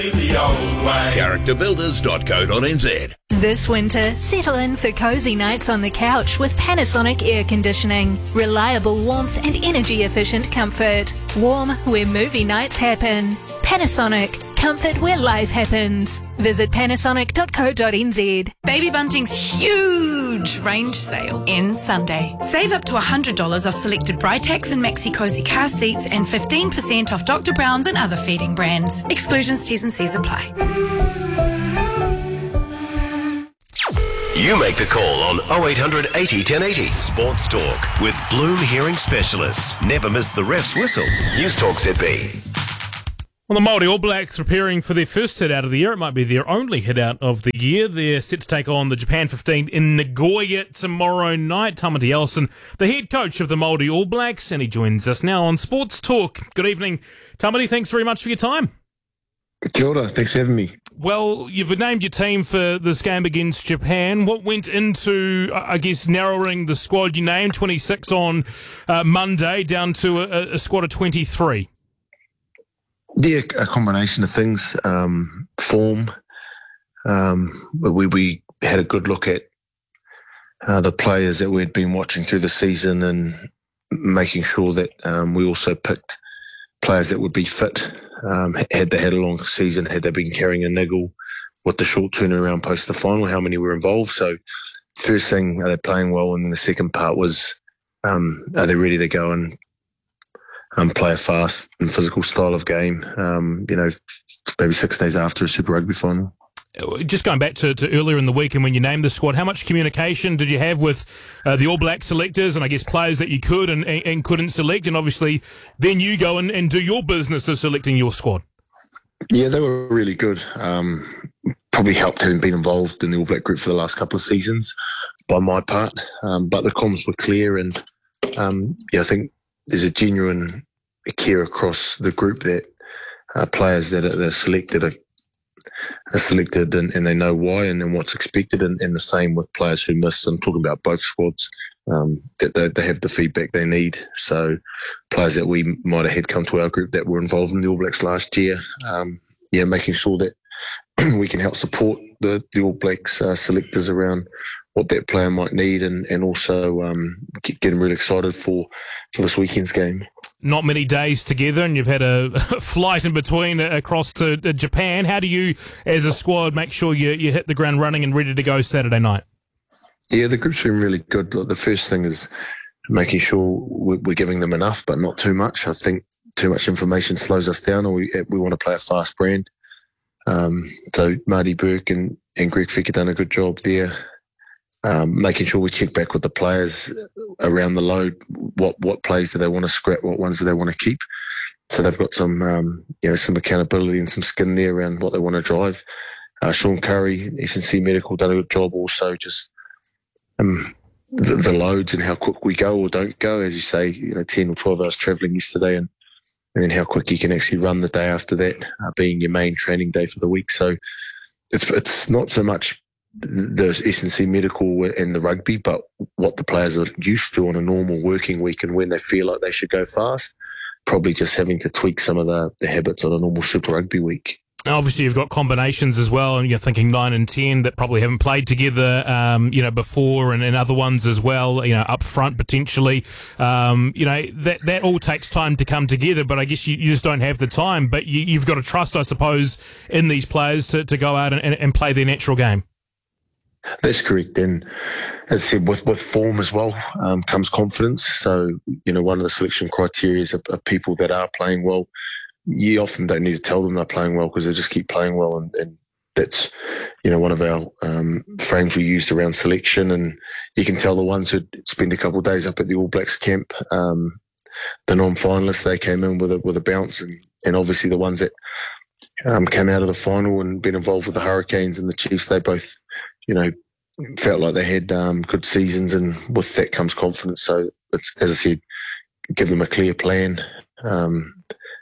Characterbuilders.co.nz. This winter, settle in for cozy nights on the couch with Panasonic air conditioning. Reliable warmth and energy-efficient comfort. Warm where movie nights happen. Panasonic. Comfort where life happens. Visit panasonic.co.nz. Baby Bunting's huge range sale ends Sunday. Save up to $100 off selected Britax and Maxi Cozy car seats and 15% off Dr. Brown's and other feeding brands. Exclusions, T's and C's apply. You make the call on 0800 80 1080. Sports Talk with Bloom Hearing Specialists. Never miss the ref's whistle. News Talk ZB. Well, the Māori All Blacks preparing for their first hit out of the year. It might be their only hit out of the year. They're set to take on the Japan 15 in Nagoya tomorrow night. Tamati Ellison, the head coach of the Māori All Blacks, and he joins us now on Sports Talk. Good evening, Tamati. Thanks very much for your time. Kia ora. Thanks for having me. Well, you've named your team for this game against Japan. What went into, I guess, narrowing the squad you named, 26 on Monday, down to a squad of 23? Yeah, a combination of things. Form. We had a good look at the players that we'd been watching through the season and making sure that we also picked players that would be fit. Had they had a long season, had they been carrying a niggle, what the short turnaround post the final, how many were involved. So first thing, are they playing well? And then the second part was, are they ready to go and play a fast and physical style of game, maybe 6 days after a Super Rugby final. Just going back to earlier in the week and when you named the squad, how much communication did you have with the All Black selectors and I guess players that you could and couldn't select? And obviously then you go and do your business of selecting your squad. Yeah, they were really good. Probably helped having been involved in the All Black group for the last couple of seasons by my part. But the comms were clear and I think there's a genuine care across the group that players that are selected are selected and they know why and then what's expected, and the same with players who miss. I'm talking about both squads, that they have the feedback they need. So players that we might have had come to our group that were involved in the All Blacks last year, making sure that we can help support the All Blacks selectors around what that player might need and also get them really excited for this weekend's game. Not many days together, and you've had a flight in between across to Japan. How do you, as a squad, make sure you hit the ground running and ready to go Saturday night? Yeah, the group's been really good. The first thing is making sure we're giving them enough, but not too much. I think too much information slows us down, or we want to play a fast brand. So Marty Burke and Greg Fick have done a good job there. Making sure we check back with the players around the load. What plays do they want to scrap? What ones do they want to keep? So they've got some accountability and some skin there around what they want to drive. Sean Curry, S&C Medical, done a good job also. Just the loads and how quick we go or don't go. As you say, 10 or 12 hours travelling yesterday, and then how quick you can actually run the day after that, being your main training day for the week. So it's not so much the S&C Medical and the rugby, but what the players are used to on a normal working week and when they feel like they should go fast, probably just having to tweak some of the habits on a normal Super Rugby week. Obviously, you've got combinations as well, and you're thinking 9 and 10 that probably haven't played together, before, and other ones as well, up front potentially. That all takes time to come together, but I guess you just don't have the time. But you've got to trust, I suppose, in these players to go out and play their natural game. That's correct. And as I said, with form as well comes confidence. So, one of the selection criteria is people that are playing well. You often don't need to tell them they're playing well because they just keep playing well. And that's, one of our frames we used around selection. And you can tell the ones who spend a couple of days up at the All Blacks camp, the non-finalists, they came in with a bounce. And obviously the ones that came out of the final and been involved with the Hurricanes and the Chiefs, they both, felt like they had good seasons, and with that comes confidence. So it's, as I said, give them a clear plan, and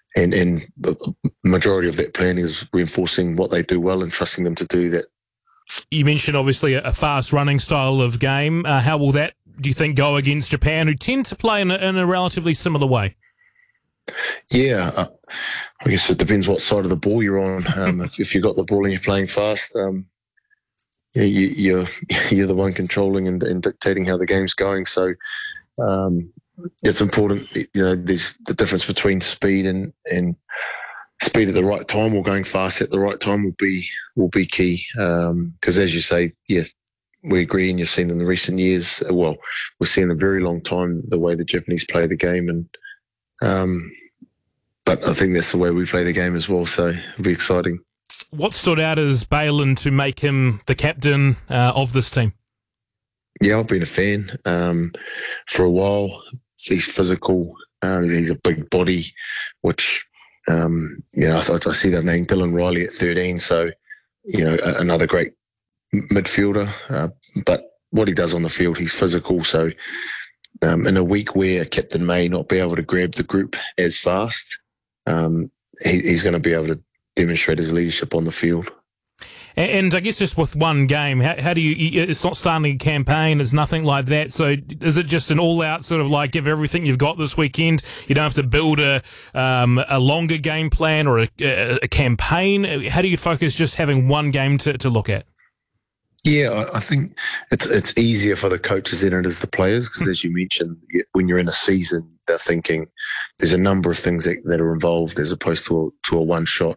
the majority of that plan is reinforcing what they do well and trusting them to do that. You mentioned obviously a fast running style of game. How will that, do you think, go against Japan, who tend to play in a relatively similar way? Yeah, I guess it depends what side of the ball you're on. If you've got the ball and you're playing fast, you're the one controlling and dictating how the game's going. So it's important. There's the difference between speed and speed at the right time or going fast at the right time will be key. Because as you say, we agree, and you've seen in the recent years. Well, we've seen a very long time the way the Japanese play the game, and but I think that's the way we play the game as well. So it'll be exciting. What stood out as Balin to make him the captain of this team? Yeah, I've been a fan for a while. He's physical. He's a big body, which I see that name Dylan Riley at 13. So another great midfielder. But what he does on the field, he's physical. So in a week where a captain may not be able to grab the group as fast, he's going to be able to demonstrate his leadership on the field. And I guess just with one game, how do you? It's not starting a campaign. It's nothing like that. So is it just an all-out sort of like give everything you've got this weekend? You don't have to build a longer game plan or a campaign. How do you focus just having one game to look at? Yeah, I think it's easier for the coaches than it is the players, because as you mentioned, when you're in a season, they're thinking there's a number of things that are involved as opposed to a one shot.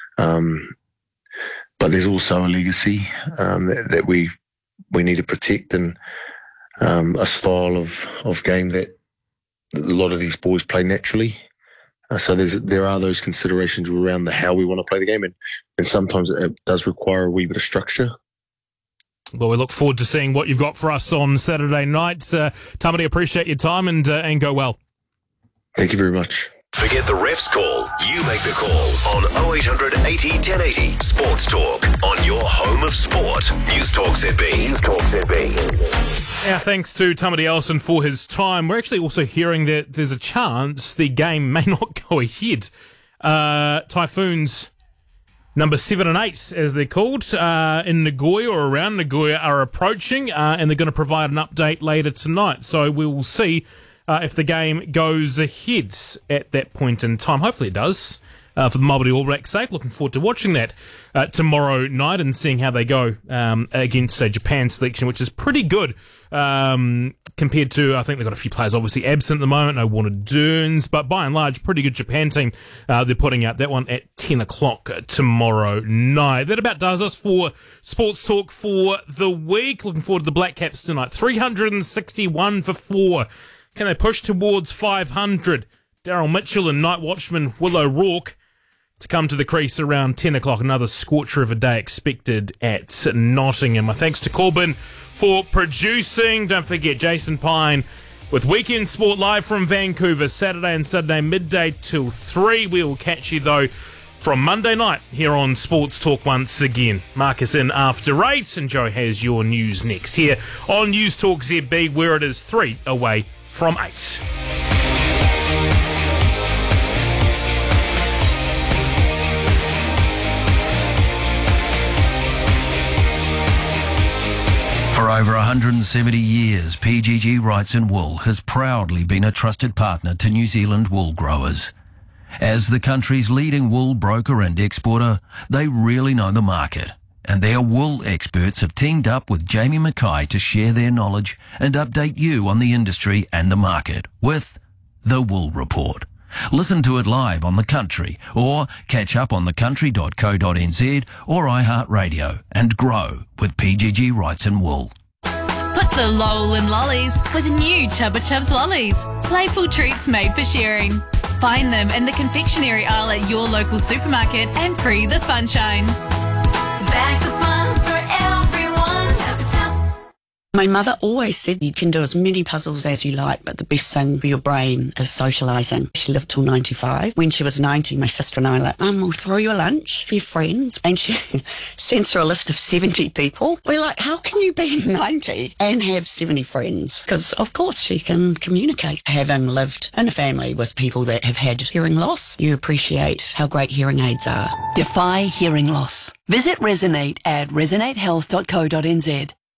But there's also a legacy that we need to protect, and a style of game that a lot of these boys play naturally. So there are those considerations around how we want to play the game, and sometimes it does require a wee bit of structure. Well, we look forward to seeing what you've got for us on Saturday night. Tamati, appreciate your time and go well. Thank you very much. Forget the ref's call. You make the call on 0800 80 1080. Sports Talk on your home of sport. News Talk ZB. News Talk ZB. Yeah, thanks to Tamati Ellison for his time. We're actually also hearing that there's a chance the game may not go ahead. Typhoons number 7 and 8, as they're called, in Nagoya or around Nagoya are approaching, and they're going to provide an update later tonight. So we will see if the game goes ahead at that point in time. Hopefully it does, for the Māori All Blacks' sake. Looking forward to watching that tomorrow night and seeing how they go against a Japan selection, which is pretty good compared to, I think they've got a few players obviously absent at the moment, no Warner Dearns, but by and large, pretty good Japan team. They're putting out that one at 10 o'clock tomorrow night. That about does us for Sports Talk for the week. Looking forward to the Black Caps tonight. 361 for 4. Can they push towards 500? Daryl Mitchell and night watchman Will O'Rourke to come to the crease around 10 o'clock. Another scorcher of a day expected at Nottingham. My thanks to Corbin for producing. Don't forget Jason Pine with Weekend Sport live from Vancouver, Saturday and Sunday, midday till 3. We will catch you, though, from Monday night here on Sports Talk once again. Mark us in after 8, and Joe has your news next here on News Talk ZB, where it is 3 away from 8. For over 170 years, PGG Wrights & Wool has proudly been a trusted partner to New Zealand wool growers. As the country's leading wool broker and exporter, they really know the market, and their wool experts have teamed up with Jamie Mackay to share their knowledge and update you on the industry and the market with The Wool Report. Listen to it live on The Country, or catch up on thecountry.co.nz or iHeartRadio, and grow with PGG Wrights & Wool. Put the lol in lollies with new Chubba Chubs lollies. Playful treats made for sharing. Find them in the confectionery aisle at your local supermarket and free the funshine. Bags of fun for everyone. Chubba Chubs. My mother always said you can do as many puzzles as you like, but the best thing for your brain is socialising. She lived till 95. When she was 90, my sister and I were like, we'll throw you a lunch for your friends. And she sends her a list of 70 people. We're like, how can you be 90 and have 70 friends? Because, of course, she can communicate. Having lived in a family with people that have had hearing loss, you appreciate how great hearing aids are. Defy hearing loss. Visit Resonate at resonatehealth.co.nz.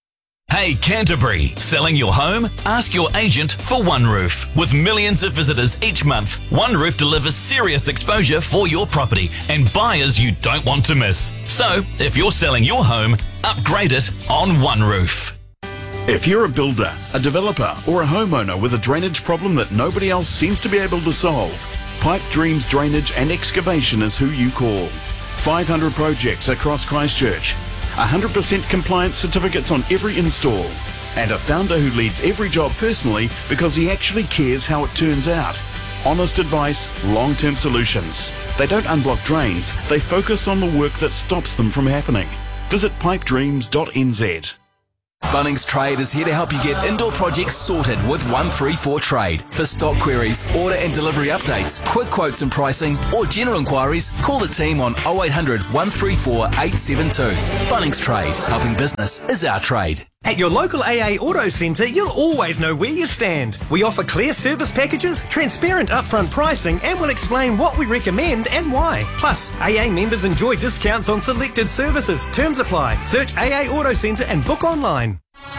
Hey Canterbury, selling your home? Ask your agent for OneRoof. With millions of visitors each month, OneRoof delivers serious exposure for your property and buyers you don't want to miss. So, if you're selling your home, upgrade it on OneRoof. If you're a builder, a developer or a homeowner with a drainage problem that nobody else seems to be able to solve, Pipe Dreams Drainage and Excavation is who you call. 500 projects across Christchurch, 100% compliance certificates on every install, and a founder who leads every job personally because he actually cares how it turns out. Honest advice, long-term solutions. They don't unblock drains, they focus on the work that stops them from happening. Visit pipedreams.nz. Bunnings Trade is here to help you get indoor projects sorted with 134 Trade. For stock queries, order and delivery updates, quick quotes and pricing, or general inquiries, call the team on 0800 134 872. Bunnings Trade, helping business is our trade. At your local AA Auto Centre, you'll always know where you stand. We offer clear service packages, transparent upfront pricing, and we'll explain what we recommend and why. Plus, AA members enjoy discounts on selected services. Terms apply. Search AA Auto Centre and book online.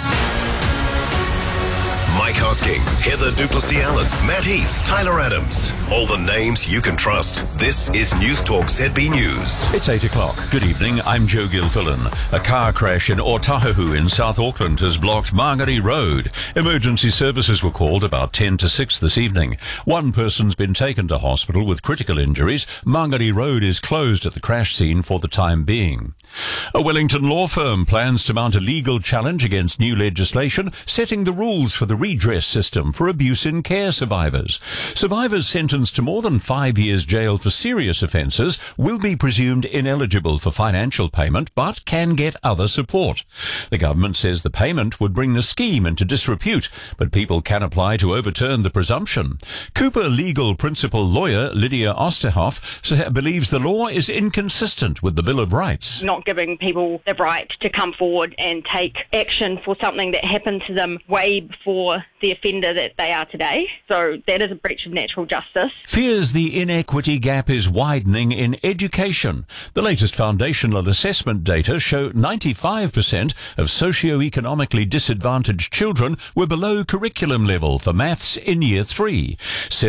Mike Hosking, Heather Duplessis-Allen, Matt Heath, Tyler Adams. All the names you can trust. This is News Talk ZB News. It's 8 o'clock. Good evening. I'm Joe Gilfillan. A car crash in Otahuhu in South Auckland has blocked Mangere Road. Emergency services were called about 10 to 6 this evening. One person's been taken to hospital with critical injuries. Mangere Road is closed at the crash scene for the time being. A Wellington law firm plans to mount a legal challenge against new legislation setting the rules for the redress system for abuse in care survivors. Survivors sentenced to more than 5 years jail for serious offences will be presumed ineligible for financial payment but can get other support. The government says the payment would bring the scheme into disrepute, but people can apply to overturn the presumption. Cooper legal principal lawyer Lydia Osterhoff believes the law is inconsistent with the Bill of Rights. Not giving people the right to come forward and take action for something that happened to them way before the offender that they are today. So that is a breach of natural justice. Fears the inequity gap is widening in education. The latest foundational assessment data show 95% of socio-economically disadvantaged children were below curriculum level for maths in Year 3.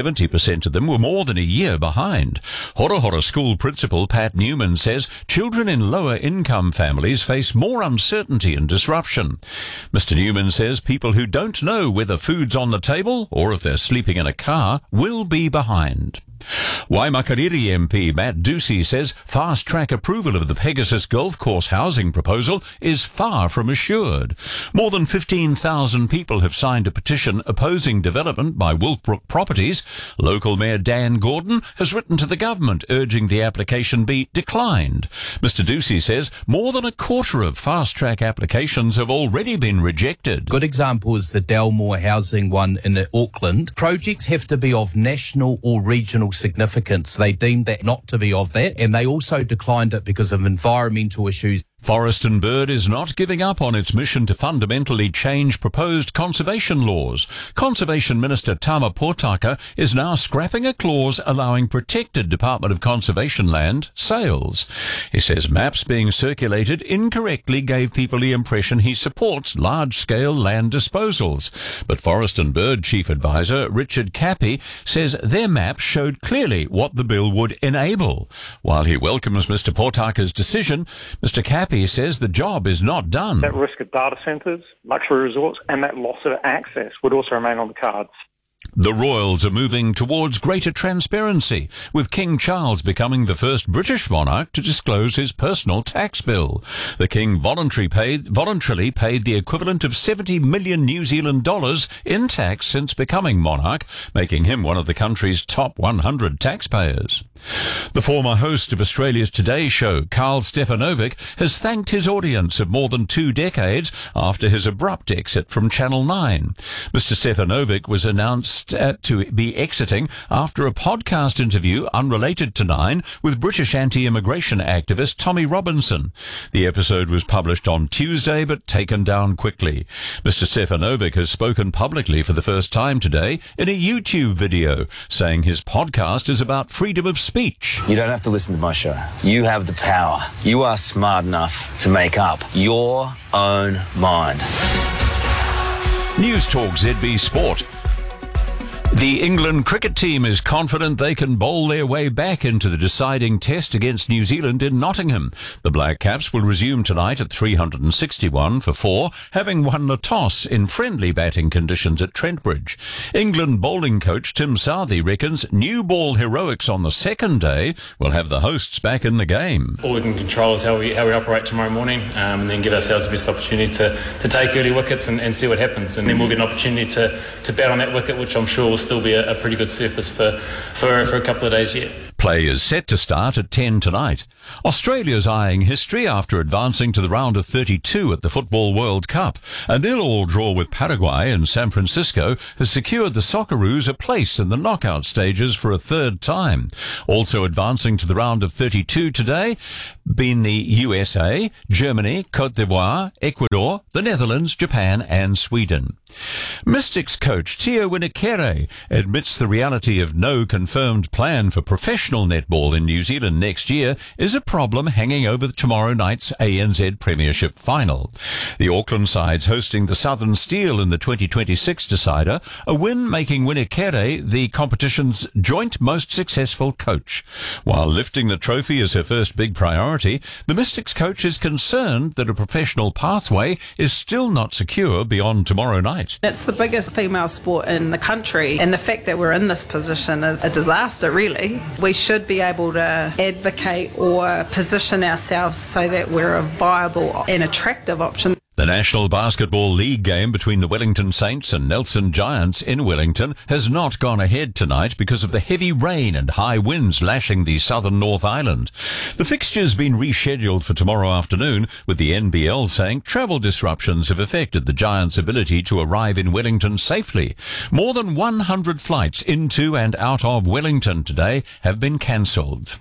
70% of them were more than a year behind. Horohoro School Principal Pat Newman says children in lower income families face more uncertainty and disruption. Mr. Newman says people who don't know whether food's on the table or if they're sleeping in a car will be behind. Waimakariri MP Matt Ducey says fast-track approval of the Pegasus Golf Course housing proposal is far from assured. More than 15,000 people have signed a petition opposing development by Wolfbrook Properties. Local Mayor Dan Gordon has written to the government urging the application be declined. Mr. Ducey says more than a quarter of fast-track applications have already been rejected. Good example is the Dalmore housing one in Auckland. Projects have to be of national or regional significance. They deemed that not to be of that, and they also declined it because of environmental issues. Forest and Bird is not giving up on its mission to fundamentally change proposed conservation laws. Conservation Minister Tama Potaka is now scrapping a clause allowing protected Department of Conservation land sales. He says maps being circulated incorrectly gave people the impression he supports large-scale land disposals. But Forest and Bird Chief Advisor Richard Cappy says their maps showed clearly what the bill would enable. While he welcomes Mr. Potaka's decision, Mr. Cappy says the job is not done. That risk of data centres, luxury resorts and that loss of access would also remain on the cards. The Royals are moving towards greater transparency, with King Charles becoming the first British monarch to disclose his personal tax bill. The King voluntarily paid the equivalent of 70 million New Zealand dollars in tax since becoming monarch, making him one of the country's top 100 taxpayers. The former host of Australia's Today Show, Carl Stefanovic, has thanked his audience of more than 2 decades after his abrupt exit from Channel 9. Mr. Stefanovic was announced to be exiting after a podcast interview unrelated to 9 with British anti-immigration activist Tommy Robinson. The episode was published on Tuesday but taken down quickly. Mr. Stefanovic has spoken publicly for the first time today in a YouTube video, saying his podcast is about freedom of speech. You don't have to listen to my show. You have the power. You are smart enough to make up your own mind. News Talk ZB Sport. The England cricket team is confident they can bowl their way back into the deciding test against New Zealand in Nottingham. The Black Caps will resume tonight at 361 for 4, having won the toss in friendly batting conditions at Trent Bridge. England bowling coach Tim Southey reckons new ball heroics on the second day will have the hosts back in the game. All we can control is how we operate tomorrow morning, and then give ourselves the best opportunity to take early wickets and see what happens. And then we'll get an opportunity to bat on that wicket, which I'm sure will still be a pretty good surface for a couple of days yet. Play is set to start at 10 tonight. Australia's eyeing history after advancing to the round of 32 at the Football World Cup. A 0-0 draw with Paraguay in San Francisco has secured the Socceroos a place in the knockout stages for a third time. Also advancing to the round of 32 today been the USA, Germany, Cote d'Ivoire, Ecuador, the Netherlands, Japan and Sweden. Mystics coach Tio Winakere admits the reality of no confirmed plan for professional netball in New Zealand next year is a problem hanging over tomorrow night's ANZ Premiership final. The Auckland side's hosting the Southern Steel in the 2026 decider, a win making Winakere the competition's joint most successful coach. While lifting the trophy is her first big priority, the Mystics coach is concerned that a professional pathway is still not secure beyond tomorrow night. It's the biggest female sport in the country, and the fact that we're in this position is a disaster, really. We should be able to advocate or position ourselves so that we're a viable and attractive option. The National Basketball League game between the Wellington Saints and Nelson Giants in Wellington has not gone ahead tonight because of the heavy rain and high winds lashing the southern North Island. The fixture's been rescheduled for tomorrow afternoon, with the NBL saying travel disruptions have affected the Giants' ability to arrive in Wellington safely. More than 100 flights into and out of Wellington today have been cancelled.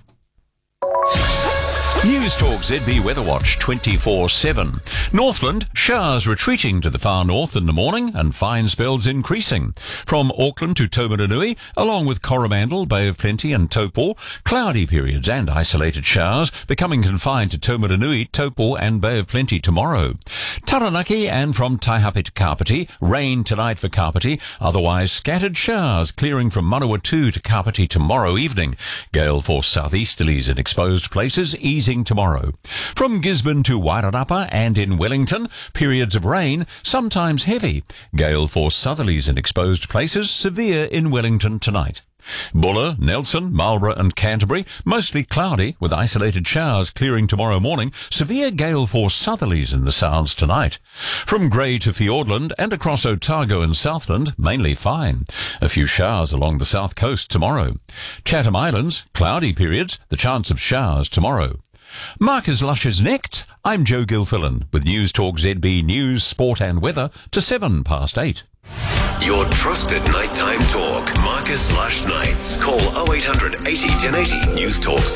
News Talk ZB Weather Watch 24/7. Northland, showers retreating to the far north in the morning and fine spells increasing. From Auckland to Taumarunui, along with Coromandel, Bay of Plenty and Taupo, cloudy periods and isolated showers becoming confined to Taumarunui, Taupo and Bay of Plenty tomorrow. Taranaki and from Taihape to Kapiti, rain tonight for Kapiti, otherwise scattered showers clearing from Manawatu to Kapiti tomorrow evening. Gale force southeasterlies in exposed places, easing tomorrow. From Gisborne to Wairarapa and in Wellington, periods of rain, sometimes heavy. Gale force southerlies in exposed places, severe in Wellington tonight. Buller, Nelson, Marlborough and Canterbury, mostly cloudy with isolated showers clearing tomorrow morning, severe gale force southerlies in the Sounds tonight. From Grey to Fiordland and across Otago and Southland, mainly fine. A few showers along the south coast tomorrow. Chatham Islands, cloudy periods, the chance of showers tomorrow. Marcus Lush is next. I'm Joe Gilfillan with News Talk ZB News, Sport and Weather to 8:07. Your trusted nighttime talk. Marcus Lush Nights. Call 0800 80 1080. News Talk